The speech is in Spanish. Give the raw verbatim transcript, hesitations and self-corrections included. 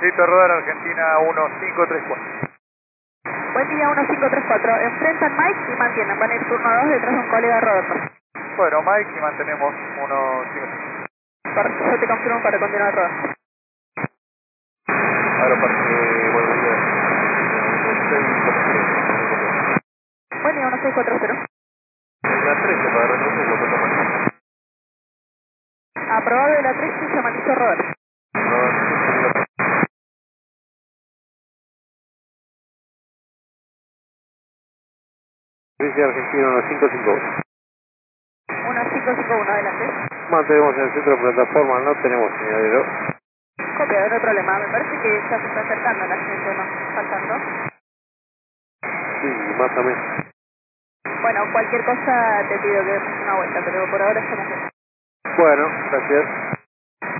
Listo, rodar Argentina uno cinco tres cuatro. Buen día, uno cinco tres cuatro. Enfrentan Mike y mantienen. Van a ir turno dos detrás de un colega Roberto. Bueno, Mike, y mantenemos uno cinco tres. Correcto, yo te confirmo para continuar el rodar. Aeroparque, buenos días. Buen día, uno seis cuatro cero. La trece para retroceder, lo que toma. Aprobado de la trece, se matizó Roberto. Servicio Argentina uno cinco cinco uno. uno cinco cinco uno, adelante. Mantenemos en el centro de plataforma, no tenemos señalero. Copiado, no hay problema. Me parece que ya se está acercando la gente, ¿no? Faltando. Sí, más o menos. Bueno, cualquier cosa te pido que des una vuelta, pero por ahora estamos bien. Bueno, gracias.